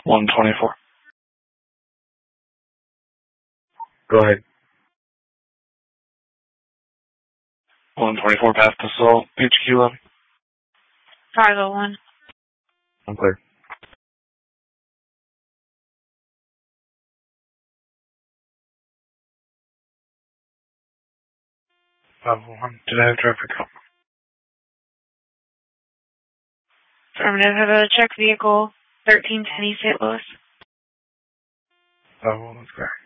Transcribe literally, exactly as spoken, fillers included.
one twenty-four. Go ahead. one twenty-four past the Soul, H Q lobby. five oh one. I'm clear. five oh one. Did I have traffic cop? Affirmative. Have a check vehicle thirteen ten East Saint Louis. five oh one, that's correct.